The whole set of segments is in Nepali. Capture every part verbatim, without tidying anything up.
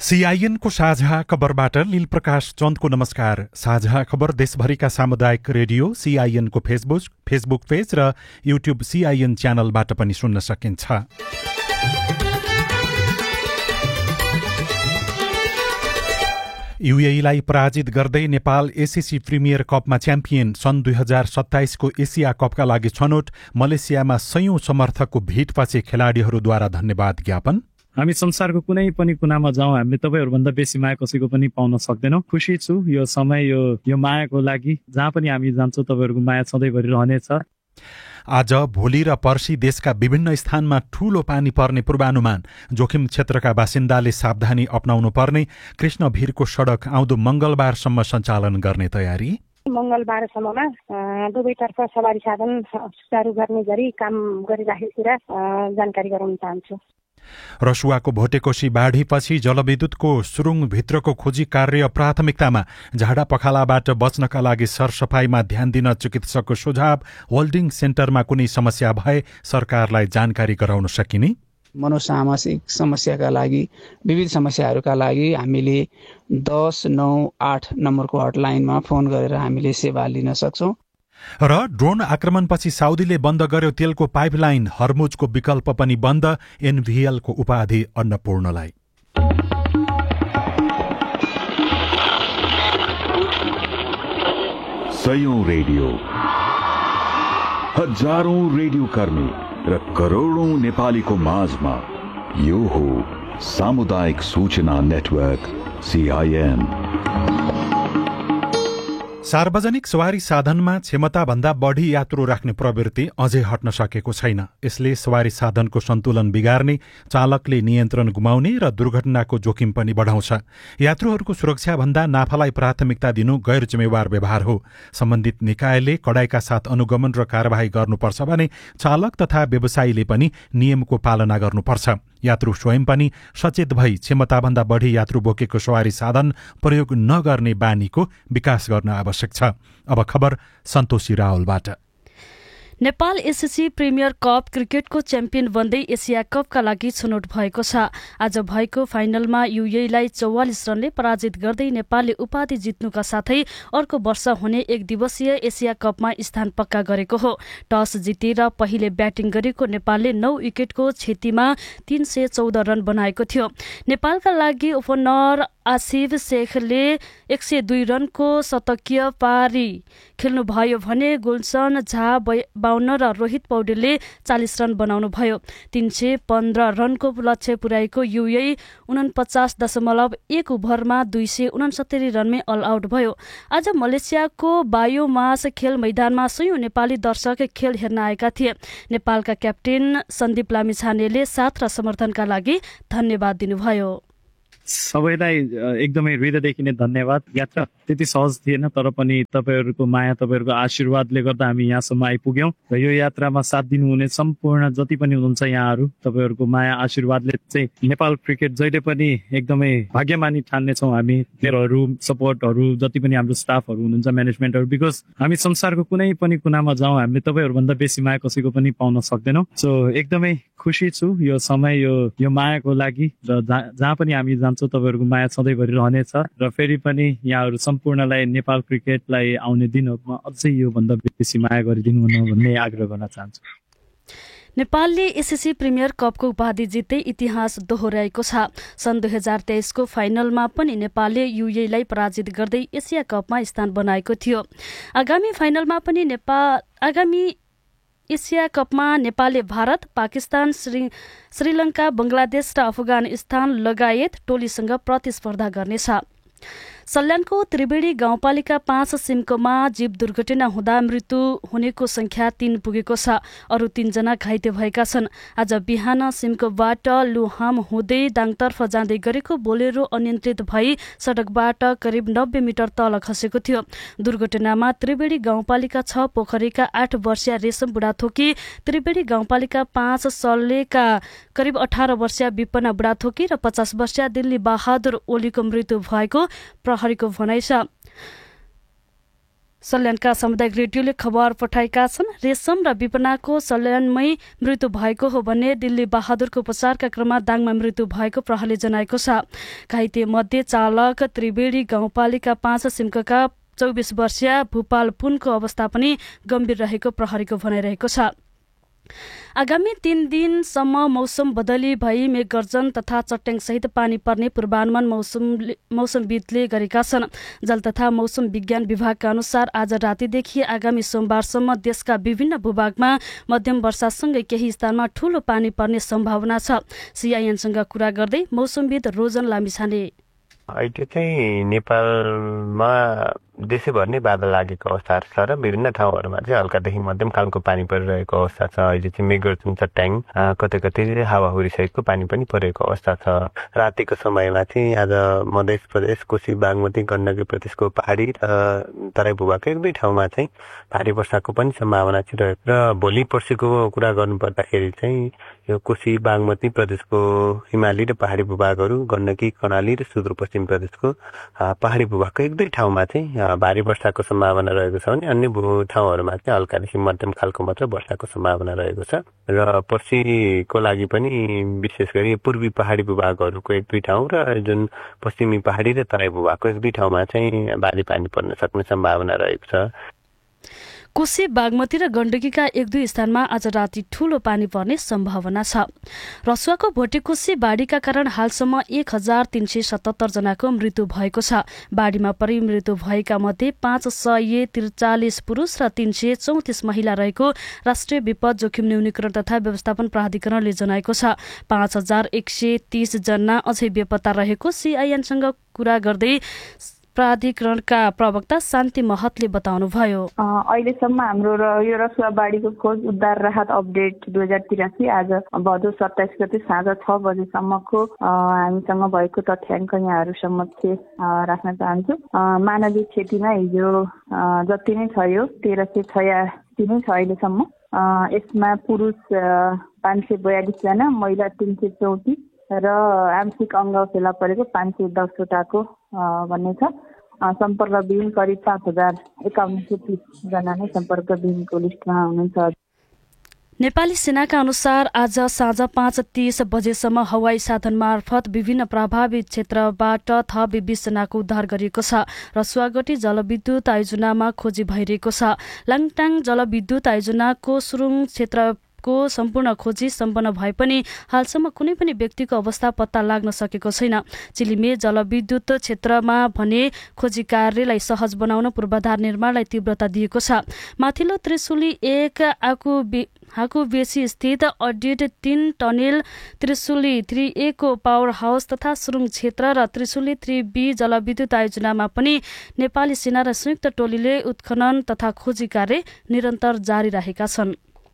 सीआईएन को साझा खबरबाट लील प्रकाश चन्दको नमस्कार। साझा खबर देशभरिका सामुदायिक रेडियो सीआईएन को फेसबुक फेसबुक पेज र युट्युब सीआईएन च्यानलबाट पनि सुन्न सकिन्छ। यूएईलाई पराजित गर्दै नेपाल एसीसी प्रिमियर कपमा च्याम्पियन। सन् दुई हजार सत्ताइसको एसिया कपका लागि छनौट। मलेसियामा सयौं समर्थकको भिडपछि खेलाड़ीहरूद्वारा धन्यवाद ज्ञापन। हामी संसारको कुनै पनि कुनामा जाउँ, हामीले तपाईहरुभन्दा बेसी माया कसैको पनि पाउन सक्दैनौं। खुशी छु यो समय यो यो मायाको लागि। जहाँ पनि हामी जान्छौँ तपाईहरुको माया सधैँभरि रहनेछ। आज भोलि र पर्सि देशका विभिन्न स्थानमा ठूलो पानी पर्ने पूर्वानुमान। जोखिम क्षेत्रका बासिन्दाले सावधानी अपनाउनु पर्ने। कृष्णभिरको सड़क आउँदो मंगलबारसम्म सञ्चालन गर्ने तयारी। मंगलबारसम्ममा दुवैतर्फ सवारी साधन सुचारू गर्ने गरी काम गरिराखेको कुरा जानकारी गराउन चाहन्छु। रसुवाको भोटेकोशी बाढीपछि जलविद्युतको सुरुङभित्रको खोजी कार्य प्राथमिकतामा। झाडा पखालाबाट बच्नका लागि सरसफाईमा ध्यान दिन चिकित्सकको सुझाव। होल्डिङ सेन्टरमा कुनै समस्या भए सरकारलाई जानकारी गराउन सकिने। मनोसामाजिक समस्याका लागि विविध समस्याहरूका लागि हामीले दस नौ आठ नम्बरको हटलाइनमा फोन गरेर हामीले सेवा लिन सक्छौं। र ड्रोन आक्रमणपछि साउदीले बन्द गर्यो तेलको पाइपलाइन। हर्मुजको विकल्प पनि बन्द। एनभीएलको उपाधि अन्नपूर्णलाई। सयौं रेडियो, हजारौं रेडियो कर्मी र करोडौं नेपालीको माझमा यो हो सामुदायिक सूचना नेटवर्क सीआईएन। सार्वजनिक सवारी साधनमा क्षमताभन्दा बढ़ी यात्रु राख्ने प्रवृत्ति अझै हट्न सकेको छैन। यसले सवारी साधनको सन्तुलन बिगार्ने, चालकले नियन्त्रण गुमाउने र दुर्घटनाको जोखिम पनि बढ़ाउँछ। यात्रुहरूको सुरक्षाभन्दा नाफालाई प्राथमिकता दिनु गैर जिम्मेवार व्यवहार हो। सम्बन्धित निकायले कडाइका साथ अनुगमन र कार्यवाही गर्नुपर्छ भने चालक तथा व्यवसायीले पनि नियमको पालना गर्नुपर्छ। यात्रु स्वयं पनि सचेत भई क्षमताभन्दा बढ़ी यात्रु बोकेको सवारी साधन प्रयोग नगर्ने बानीको विकास गर्न आवश्यक छ। अब खबर सन्तोषी रावलबाट। नेपाल एसीसी प्रिमियर कप क्रिकेटको च्याम्पियन बन्दै एसिया कपका लागि छनौट भएको छ। आज भएको फाइनलमा यूएईलाई चौवालिस रनले पराजित गर्दै नेपालले उपाधि जित्नुका साथै अर्को वर्ष हुने एक दिवसीय एसिया कपमा स्थान पक्का गरेको हो। टस जितेर पहिले ब्याटिङ गरेको नेपालले नौ विकेटको क्षतिमा तीन सय चौध रन बनाएको थियो। नेपालका लागि ओपनर आसिफ शेखले एक सय दुई रनको शतकीय पारी खेल्नुभयो भने गुलसन झा बाउन्न र रोहित पौडेलले चालिस रन बनाउनु भयो। तीन सय पन्ध्र रनको लक्ष्य पुर्याएको यूएई उनपचास दशमलव एक ओभरमा दुई सय उनसत्तरी रनमै अल आउट भयो। आज मलेसियाको बायोमास खेल मैदानमा सयौं नेपाली दर्शक खेल हेर्न आएका थिए। नेपालका क्याप्टेन सन्दीप लामिछानेले साथ र समर्थनका लागि धन्यवाद दिनुभयो। सबैलाई एकदमै हृदयदेखि नै धन्यवाद। यात्रा त्यति सहज थिएन, तर पनि तपाईहरुको माया, तपाईहरुको आशीर्वादले गर्दा हामी यहाँसम्म आइपुग्यौं र यो यात्रामा साथ दिनुहुने सम्पूर्ण जति पनि हुनुहुन्छ यहाँहरु, तपाईहरुको माया आशीर्वादले चाहिँ नेपाल क्रिकेट जहिले पनि एकदमै भाग्यमानी ठान्नेछौँ हामी। प्लेयरहरु, सपोर्टहरु, जति पनि हाम्रो स्टाफहरु हुनुहुन्छ, म्यानेजमेन्टहरु, बिकज हामी संसारको कुनै पनि कुनामा जाउँ, हामीले तपाईहरुभन्दा बेसी माया कसैको पनि पाउन सक्दैनौं। सो एकदमै खुशी छु यो समय यो यो मायाको लागि र जहाँ पनि हामी जान्छौँ तपाईहरुको माया सधैँभरि रहनेछ। र फेरि पनि यहाँहरु सम्पूर्णलाई नेपाल क्रिकेटलाई आउने दिनहरुमा अझै यो भन्दा बेसी माया गरिदिनु भन्ने आग्रह गर्न चाहन्छु। नेपालले एसीसी प्रिमियर कपको उपाधि जित्दै इतिहास दोहोर्याएको छ। सन् दुई हजार तेइसको फाइनलमा पनि नेपालले यूएईलाई पराजित गर्दै एसिया कपमा स्थान बनाएको थियो। आगामी फाइनलमा पनि नेपाल आगामी एसिया कपमा नेपालले भारत, पाकिस्तान, श्री श्रीलङ्का, बंगलादेश र अफगानिस्तान लगायत टोलीसँग प्रतिस्पर्धा गर्नेछ। सल्यानको त्रिवेणी गाउँपालिका पाँच सिमकोमा जीव दुर्घटना हुँदा मृत्यु हुनेको संख्या तीन पुगेको छ। अरू तीनजना घाइते भएका छन्। आज बिहान सिमकोबाट लुहाम हुँदै दाङतर्फ जाँदै गरेको बोलेरो अनियन्त्रित भई सडकबाट करिब नब्बे मिटर तल खसेको थियो। दुर्घटनामा त्रिवेणी गाउँपालिका छ पोखरीका आठ वर्षीय रेशम बुढाथोकी, त्रिवेणी गाउँपालिका पाँच सल्लेका करिब अठार वर्षीय विपना बुढाथोकी र पचास वर्षीय दिल्ली बहादुर ओलीको मृत्यु भएको प्रहरीको भनाइ छ। सल्यानका सामुदायिक रेडियोले खबर पठाएका छन्। रेशम र विपनाको सल्यानमै मृत्यु भएको हो भने दिल्ली बहादुरको उपचारका क्रममा दाङमा मृत्यु भएको प्रहरीले जनाएको छ। घाइते मध्ये चालक त्रिवेणी गाउँपालिका पाँच सिमकका चौबिस वर्षीय भूपाल पुनको अवस्था पनि गम्भीर रहेको प्रहरीको भनाइरहेको छ। आगामी तीन दिनसम्म मौसम बदली भई मेघगर्जन तथा चट्याङ सहित पानी पर्ने पूर्वानुमान मौसम मौसमविदले गरेका छन्। जल तथा मौसम विज्ञान विभागका अनुसार आज रातिदेखि आगामी सोमबारसम्म देशका विभिन्न भूभागमा मध्यम वर्षासँगै केही स्थानमा ठूलो पानी पर्ने सम्भावना छ। सीआईएनसँग कुरा गर्दै मौसमविद रोजन लामिछाने अहिले चाहिँ नेपालमा देशैभर नै बादल लागेको अवस्थाहरू छ र विभिन्न ठाउँहरूमा चाहिँ हल्कादेखि मध्यम खालको पानी परिरहेको अवस्था छ। अहिले चाहिँ मेघगर्जन चट्याङ कतै कतै हावाहुरी सहितको पानी पनि परेको अवस्था छ। रातिको समयमा चाहिँ आज मध्य प्रदेश, कोशी, बागमती, गण्डकी प्रदेशको पहाडी र तराई भूभागको एक दुई ठाउँमा चाहिँ भारी वर्षाको पनि सम्भावना चाहिँ रहेको र भोलि पर्सिको कुरा गर्नुपर्दाखेरि चाहिँ यो कोशी, बागमती प्रदेशको हिमाली र पहाडी भूभागहरू, गण्डकी, कर्णाली र सुदूरपश्चिम प्रदेशको पहाडी भूभागको एक दुई ठाउँमा चाहिँ भारी वर्षाको सम्भावना रहेको छ भने अन्य भू ठाउँहरूमा चाहिँ हल्कादेखि मध्यम खालको मात्र वर्षाको सम्भावना रहेको छ। र पर्सिको लागि पनि विशेष गरी पूर्वी पहाडी भूभागहरूको एक दुई ठाउँ र जुन पश्चिमी पहाडी र तराई भूभागको एक दुई ठाउँमा चाहिँ भारी पानी पर्न सक्ने सम्भावना रहेको छ। कोशी, बागमती र गण्डकीका एक दुई स्थानमा आज राति ठूलो पानी पर्ने सम्भावना छ। रसुवाको भोटेकोशी बाढीका कारण हालसम्म एक हजार तीन सय सतहत्तर जनाको मृत्यु भएको छ। बाढीमा परि मृत्यु भएका मध्ये पाँच सय त्रिचालिस पुरुष र तीन सय चौतिस महिला रहेको राष्ट्रिय विपद जोखिम न्यूनीकरण तथा व्यवस्थापन प्राधिकरणले जनाएको छ। पाँच हजार एक सय तीस जना अझै बेपत्ता रहेको सीआईएनसँग कुरा गर्दै प्राधिकरणका प्रवक्ता शान्ति महतले बताउनुभयो। अहिलेसम्म हाम्रो यो रसुवा बाढीको खोज उद्धार राहत अपडेट दुई हजार तिरासी आज भदौ सत्ताइस गते साँझ छ बजेसम्मको हामीसँग भएको तथ्याङ्क यहाँहरू समक्ष राख्न चाहन्छु। मानवीय क्षतिमा हिजो जति नै छ यो तेह्र सय छयासी नै छ अहिलेसम्म। यसमा पुरुष पाँच सय बयालिस जना, महिला तीन सय चौतिस र आंशिक अङ्ग फेला परेको पाँच सय दसवटाको भन्ने छ। सम्पर्कविहीन करिब पाँच हजार एकाउन्न सय तिस जना नै सम्पर्कविहीनको लिस्टमा हुनुहुन्छ। नेपाली सेनाका अनुसार आज साँझ पाँच तीस बजेसम्म हवाई साधन मार्फत विभिन्न प्रभावित क्षेत्रबाट थप बीस जनाको उद्धार गरिएको छ। रसुवागढी जलविद्युत आयोजनामा खोजी भइरहेको छ। लाङटाङ जलविद्युत आयोजनाको सुरुङ क्षेत्र को सम्पूर्ण खोजी सम्पन्न भए पनि हालसम्म कुनै पनि व्यक्तिको अवस्था पत्ता लाग्न सकेको छैन। चिलिमे जलविद्युत क्षेत्रमा भने खोजी कार्यलाई सहज बनाउन पूर्वाधार निर्माणलाई तीव्रता दिएको छ। माथिल्लो त्रिशुली एक आकु हाकुबेसी स्थित अडिट तीन टनेल, त्रिशुली थ्री ए को पावर हाउस तथा सुरुङ क्षेत्र र त्रिशुली थ्री बी जलविद्युत आयोजनामा पनि नेपाली सेना र संयुक्त टोलीले उत्खनन तथा खोजी कार्य निरन्तर जारी राखेका छन्।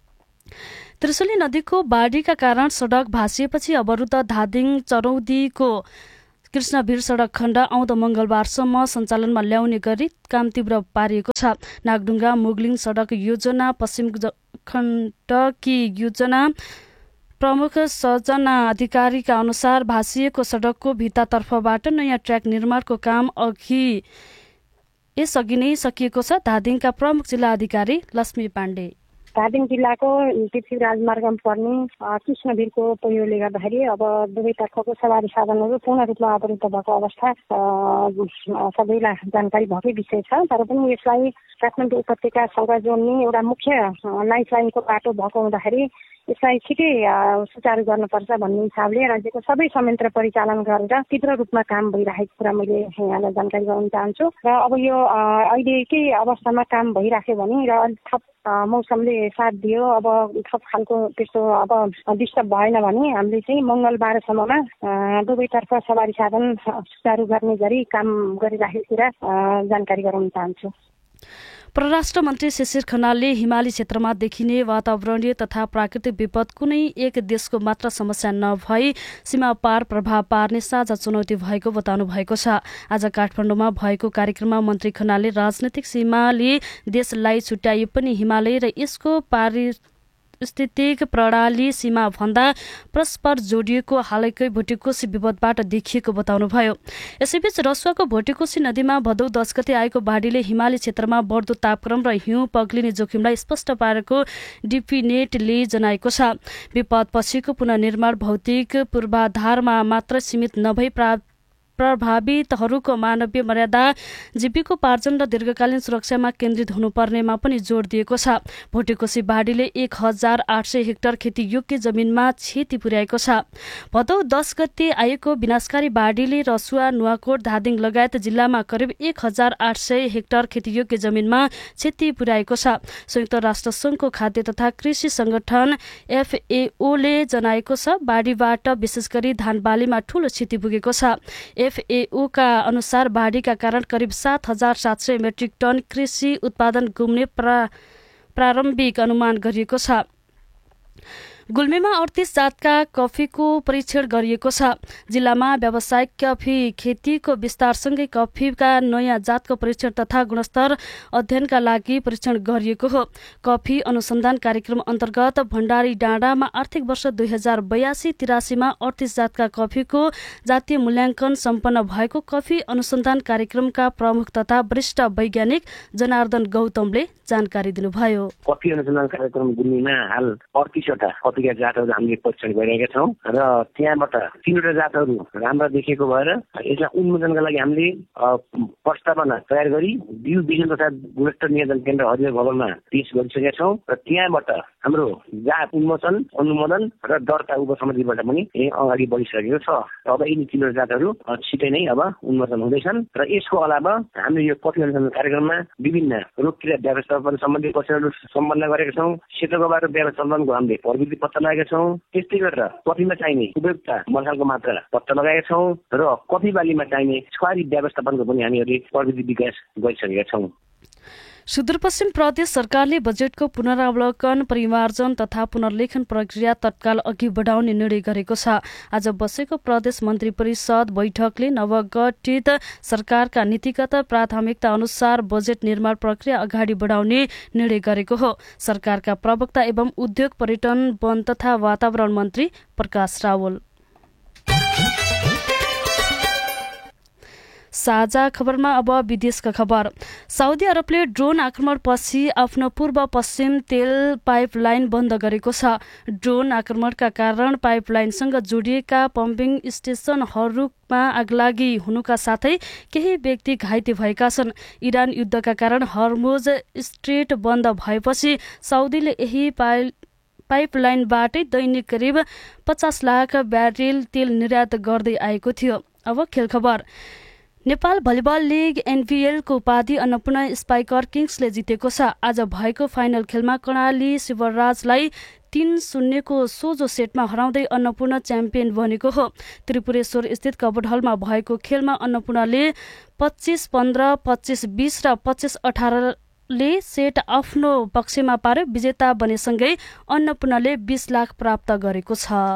त्रिशुली नदीको बाढीका कारण सडक भासिएपछि अवरुद्ध धादिङ चरौदीको कृष्णवीर सडक खण्ड आउँदो मंगलबारसम्म सञ्चालनमा ल्याउने गरी काम तीव्र पारिएको छ। नागढुङ्गा मुगलिङ सडक योजना पश्चिम खण्डकी योजना प्रमुख सजना अधिकारीका अनुसार भासिएको सडकको भित्तातर्फबाट नयाँ ट्र्याक निर्माणको काम अघि यसअघि नै सकिएको छ। धादिङका प्रमुख जिल्ला अधिकारी लक्ष्मी पाण्डे धादिङ जिल्लाको पृथ्वी राजमार्गमा पर्ने कृष्णवीरको पहिरोले गर्दाखेरि अब दुवैतर्फको सवारी साधनहरू पूर्ण रूपमा अवरुद्ध भएको अवस्था सबैलाई जानकारी भएकै विषय छ। तर पनि यसलाई काठमाडौँ उपत्यकासँग जोड्ने एउटा मुख्य लाइफ लाइनको बाटो भएको हुँदाखेरि यसलाई छिटै सुचारू गर्नुपर्छ भन्ने हिसाबले राज्यको सबै संयन्त्र परिचालन गरेर तीव्र रूपमा काम भइरहेको कुरा मैले यहाँलाई जानकारी गराउन चाहन्छु। र अब यो अहिलेकै अवस्थामा काम भइराख्यो भने र थप मौसमले साथ दियो, अब थप खालको त्यस्तो अब डिस्टर्ब भएन भने हामीले चाहिँ मङ्गलबारसम्ममा दुवैतर्फ सवारी साधन सुचारू गर्ने गरी काम गरिराखेको कुरा जानकारी गराउन चाहन्छु। परराष्ट्र मन्त्री शिशिर खनालले हिमाली क्षेत्रमा देखिने वातावरणीय तथा प्राकृतिक विपद कुनै एक देशको मात्र समस्या नभई सीमा पार प्रभाव पार्ने साझा चुनौती भएको बताउनु भएको छ। आज काठमाडौँमा भएको कार्यक्रममा मन्त्री खनालले राजनैतिक सीमाले देशलाई छुट्याए पनि हिमालय र यसको पारि पारिस्थितिक प्रणाली सीमा भन्दा परस्पर जोडिएको हालैकै भोटेकोशी विवादबाट देखिएको बताउनुभयो। यसैबीच रसुवाको भोटेकोशी नदीमा भदौ दस गते आएको बाढीले हिमाली क्षेत्रमा बढ्दो तापक्रम र हिउँ पग्लिने जोखिमलाई स्पष्ट पारेको डिपिनेटले जनाएको छ। विपदपछिको पुनर्निर्माण भौतिक पूर्वाधारमा मात्र सीमित नभई प्रभावितहरूको मानवीय मर्यादा, जीविकोपार्जन र दीर्घकालीन सुरक्षामा केन्द्रित हुनुपर्नेमा पनि जोड दिएको छ। भोटेकोशी बाढीले एक हजार आठ सय हेक्टर खेतीयोग्य जमिनमा क्षति पुर्याएको छ। भदौ दस गते आएको विनाशकारी बाढीले रसुवा, नुवाकोट, धादिङ लगायत जिल्लामा करिब एक हजार आठ सय हेक्टर खेतीयोग्य जमिनमा क्षति पुर्याएको छ। संयुक्त राष्ट्र संघको खाद्य तथा कृषि संगठन एफएओले जनाएको छ, बाढीबाट विशेष गरी धान बालीमा ठूलो क्षति पुगेको छ। एफएओ का अनुसार बाढीका कारण करिब सात हजार सात सय मेट्रिक टन कृषि उत्पादन गुम्ने प्रा, प्रारम्भिक अनुमान गरिएको छ। गुल्मीमा अडतीस जातका कफीको परीक्षण गरिएको छ। जिल्लामा व्यावसायिक कफी खेतीको विस्तारसँगै कफीका नयाँ जातको परीक्षण तथा गुणस्तर अध्ययनका लागि परीक्षण गरिएको हो। कफी अनुसन्धान कार्यक्रम अन्तर्गत भण्डारी डाँडामा आर्थिक वर्ष दुई हजार बयासी तिरासीमा अडतीस जातका कफीको जातीय मूल्याङ्कन सम्पन्न भएको कफी अनुसन्धान कार्यक्रमका प्रमुख तथा वरिष्ठ वैज्ञानिक जनार्दन गौतमले जानकारी दिनुभयो। कफी अनुसन्धान कार्यक्रम गुल्मीमा हाल अडतीसवटा कफीका जातहरू हामीले परीक्षण गरिरहेका छौँ र त्यहाँबाट तीनवटा जातहरू राम्रा देखिएको भएर यसलाई उन्मूलनका लागि हामीले प्रस्तावना तयार गरी बिउ बिजन तथा गुणस्तर नियन्त्रण केन्द्र हरियो भवनमा पेश गरिसकेका छौँ र त्यहाँबाट हाम्रो जात उन्मोचन, अनुमोदन र दर्ता उपसमितिबाट पनि अगाडि बढिसकेको छ। अब यिनी तीनवटा जातहरू छिटै नै अब उन्मोचन हुँदैछन् र यसको अलावा हामीले यो कफी अनुसन्धान कार्यक्रममा विभिन्न रोग क्रिया व्यवस्थापन सम्बन्धी कक्षाहरू सम्पन्न गरेका छौँ। सेतोकोबाट व्यवस्थापनको हामीले प्रविधि पत्ता लगाएका छौँ। त्यस्तै गरेर कफीमा चाहिने उपयुक्त मसालको मात्रा पत्ता लगाएका छौँ र कफी बालीमा चाहिने छुवारी व्यवस्थापनको पनि हामीहरूले प्रविधि विकास गरिसकेका छौँ। सुदूरपश्चिम प्रदेश सरकारले बजेटको पुनरावलोकन, परिमार्जन तथा पुनर्लेखन प्रक्रिया तत्काल अघि बढाउने निर्णय गरेको छ। आज बसेको प्रदेश मन्त्री परिषद बैठकले नवगठित सरकारका नीतिगत प्राथमिकता अनुसार बजेट निर्माण प्रक्रिया अगाडि बढाउने निर्णय गरेको हो। सरकारका प्रवक्ता एवं उद्योग, पर्यटन, वन तथा वातावरण मन्त्री प्रकाश रावल। साझा खबरमा अब विदेशका खबर। साउदी अरबले ड्रोन आक्रमणपछि आफ्नो पूर्व पश्चिम तेल पाइपलाइन बन्द गरेको छ। ड्रोन आक्रमणका कारण पाइपलाइनसँग जोडिएका पम्पिङ स्टेशनहरूमा आगलागी हुनुका साथै केही व्यक्ति घाइते भएका छन्। इरान युद्धका कारण हर्मुज स्ट्रेट बन्द भएपछि साउदीले यही पाइप पाइपलाइनबाटै दैनिक करिब पचास लाख ब्यारेल तेल निर्यात गर्दै आएको थियो। अब खेल खबर। नेपाल भलिबल लिग एनभीएलको उपाधि अन्नपूर्ण स्पाइकर किङ्सले जितेको छ। आज भएको फाइनल खेलमा कर्णाली शिवराजलाई तीन शून्यको सोझो सेटमा हराउँदै अन्नपूर्ण च्याम्पियन बनेको हो। त्रिपुरेश्वर स्थित कबड हलमा भएको खेलमा अन्नपूर्णले पच्चिस पन्ध्र, पच्चिस बीस र पच्चिस अठार ले सेट आफ्नो पक्षमा पार्यो। विजेता बनेसँगै अन्नपूर्णले बीस लाख प्राप्त गरेको छ।